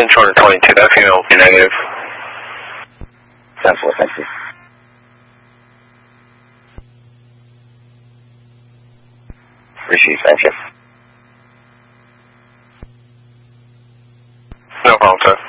Houston 222, that female will be negative. 10-4, thank you. Receive, thank you. No problem, sir.